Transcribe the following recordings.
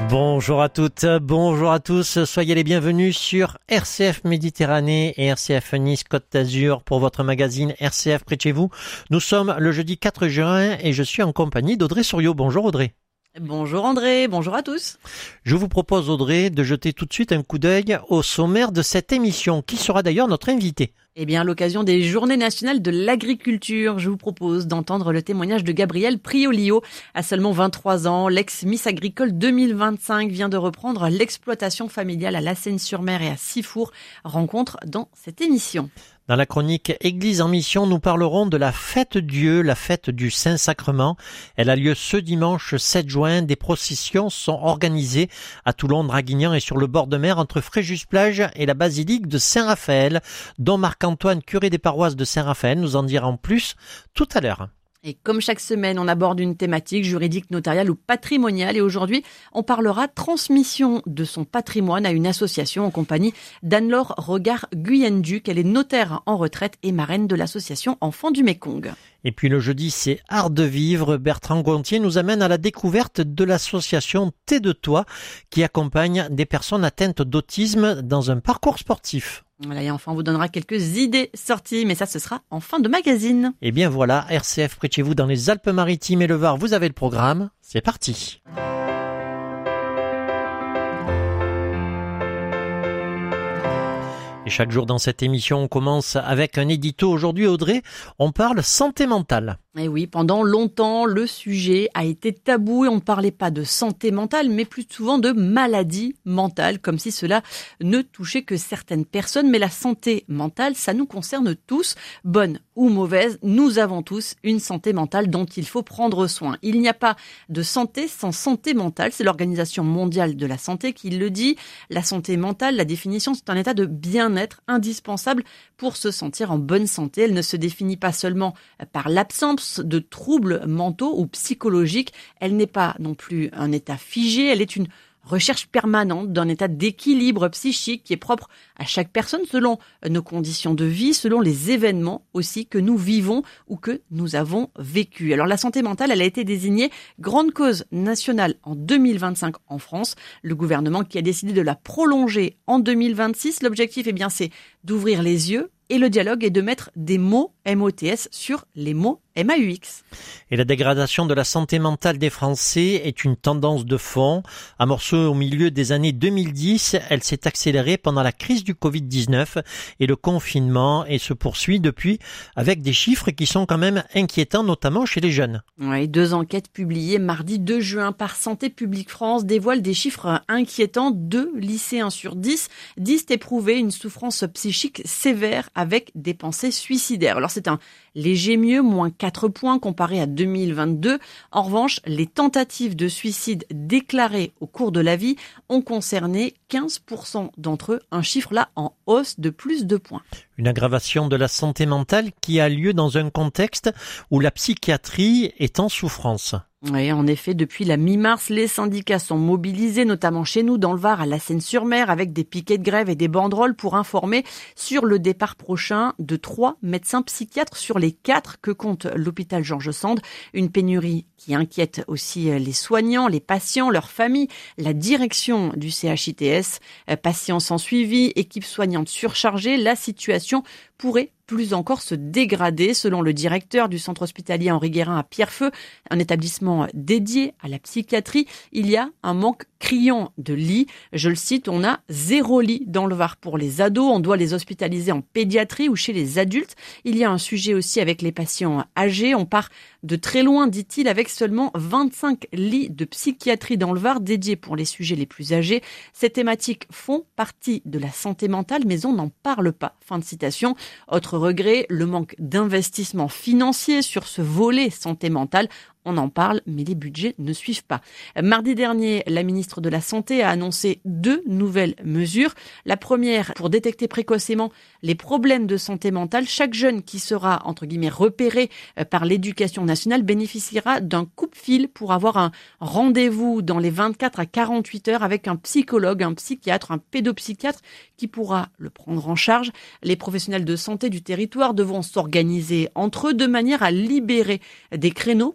Bonjour à toutes, bonjour à tous, soyez les bienvenus sur RCF Méditerranée et RCF Nice Côte d'Azur pour votre magazine RCF près de chez vous. Nous sommes le jeudi 4 juin et je suis en compagnie d'Audrey Souriau. Bonjour Audrey. Bonjour André, bonjour à tous. Je vous propose Audrey de jeter tout de suite un coup d'œil au sommaire de cette émission, qui sera d'ailleurs notre invité. Eh bien, à l'occasion des Journées nationales de l'agriculture, je vous propose d'entendre le témoignage de Gabrielle Priolio. À seulement 23 ans, l'ex-Miss Agricole 2025 vient de reprendre l'exploitation familiale à La Seyne-sur-Mer et à Sifour. Rencontre dans cette émission. Dans la chronique Église en mission, nous parlerons de la fête Dieu, la fête du Saint-Sacrement. Elle a lieu ce dimanche 7 juin. Des processions sont organisées à Toulon, Draguignan et sur le bord de mer entre Fréjus-Plage et la basilique de Saint-Raphaël, dont Marc-Antoine, curé des paroisses de Saint-Raphaël, nous en dira en plus tout à l'heure. Et comme chaque semaine, on aborde une thématique juridique, notariale ou patrimoniale. Et aujourd'hui, on parlera transmission de son patrimoine à une association en compagnie d'Anne-Laure Regard-Guyenduc. Elle est notaire en retraite et marraine de l'association Enfants du Mékong. Et puis le jeudi, c'est Art de vivre. Bertrand Gontier nous amène à la découverte de l'association Thé de Toi qui accompagne des personnes atteintes d'autisme dans un parcours sportif. Voilà, et enfin, on vous donnera quelques idées sorties, mais ça, ce sera en fin de magazine. Et bien voilà, RCF près de chez vous dans les Alpes-Maritimes et le Var, vous avez le programme. C'est parti. Et chaque jour dans cette émission, on commence avec un édito. Aujourd'hui, Audrey, on parle santé mentale. Et oui, pendant longtemps, le sujet a été tabou et on ne parlait pas de santé mentale, mais plus souvent de maladie mentale, comme si cela ne touchait que certaines personnes. Mais la santé mentale, ça nous concerne tous, bonne ou mauvaise. Nous avons tous une santé mentale dont il faut prendre soin. Il n'y a pas de santé sans santé mentale. C'est l'Organisation mondiale de la santé qui le dit. La santé mentale, la définition, c'est un état de bien-être indispensable pour se sentir en bonne santé. Elle ne se définit pas seulement par l'absence de troubles mentaux ou psychologiques. Elle n'est pas non plus un état figé, elle est une recherche permanente d'un état d'équilibre psychique qui est propre à chaque personne selon nos conditions de vie, selon les événements aussi que nous vivons ou que nous avons vécu. Alors la santé mentale, elle a été désignée grande cause nationale en 2025 en France. Le gouvernement qui a décidé de la prolonger en 2026. L'objectif, eh bien, c'est d'ouvrir les yeux et le dialogue est de mettre des mots MOTS sur les mots MAUX. Et la dégradation de la santé mentale des Français est une tendance de fond. Amorcée au milieu des années 2010, elle s'est accélérée pendant la crise du Covid-19 et le confinement et se poursuit depuis avec des chiffres qui sont quand même inquiétants, notamment chez les jeunes. Oui, 2 enquêtes publiées mardi 2 juin par Santé publique France dévoilent des chiffres inquiétants. 2 lycéens sur 10 disent éprouver une souffrance psychique sévère avec des pensées suicidaires. Alors c'est un léger mieux, moins 4 points comparé à 2022. En revanche, les tentatives de suicide déclarées au cours de la vie ont concerné 15% d'entre eux, un chiffre là en hausse de plus de points. Une aggravation de la santé mentale qui a lieu dans un contexte où la psychiatrie est en souffrance. Oui, en effet, depuis la mi-mars, les syndicats sont mobilisés, notamment chez nous dans le Var, à La Seyne-sur-Mer, avec des piquets de grève et des banderoles pour informer sur le départ prochain de 3 médecins psychiatres sur les 4 que compte l'hôpital Georges Sand. Une pénurie qui inquiète aussi les soignants, les patients, leurs familles, la direction du CHITS, patients sans suivi, équipe soignante surchargée. La situation pourrait plus encore se dégrader, selon le directeur du centre hospitalier Henri Guérin à Pierrefeu, un établissement dédié à la psychiatrie. Il y a un manque criant de lits. Je le cite, on a 0 lit dans le Var pour les ados. On doit les hospitaliser en pédiatrie ou chez les adultes. Il y a un sujet aussi avec les patients âgés. On part de très loin, dit-il, avec seulement 25 lits de psychiatrie dans le Var dédiés pour les sujets les plus âgés. Ces thématiques font partie de la santé mentale, mais on n'en parle pas. Fin de citation. Autre regret, le manque d'investissement financier sur ce volet santé mentale. On en parle, mais les budgets ne suivent pas. Mardi dernier, la ministre de la Santé a annoncé 2 nouvelles mesures. La première, pour détecter précocement les problèmes de santé mentale, chaque jeune qui sera, entre guillemets, repéré par l'éducation nationale bénéficiera d'un coupe-fil pour avoir un rendez-vous dans les 24 à 48 heures avec un psychologue, un psychiatre, un pédopsychiatre qui pourra le prendre en charge. Les professionnels de santé du territoire devront s'organiser entre eux de manière à libérer des créneaux pour ces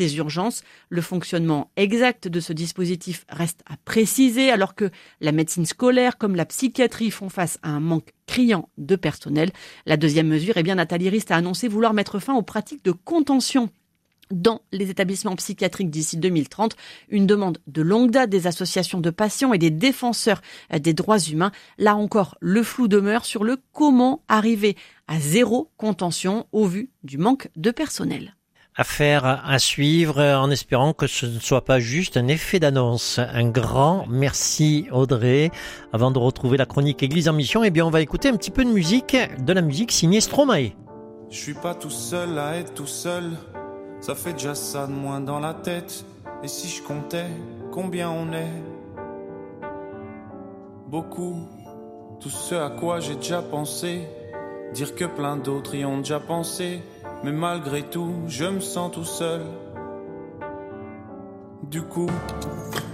ces urgences. Le fonctionnement exact de ce dispositif reste à préciser, alors que la médecine scolaire comme la psychiatrie font face à un manque criant de personnel. La deuxième mesure, Nathalie Rist a annoncé vouloir mettre fin aux pratiques de contention dans les établissements psychiatriques d'ici 2030, une demande de longue date des associations de patients et des défenseurs des droits humains. Là encore, le flou demeure sur le comment arriver à zéro contention au vu du manque de personnel. Affaire à suivre en espérant que ce ne soit pas juste un effet d'annonce. Un grand merci Audrey. Avant de retrouver la chronique Église en mission, on va écouter un petit peu de la musique signée Stromae. Je suis pas tout seul à être tout seul. Ça fait déjà ça de moins dans la tête. Et si je comptais combien on est? Beaucoup. Tout ce à quoi j'ai déjà pensé. Dire que plein d'autres y ont déjà pensé. Mais malgré tout, je me sens tout seul. Du coup,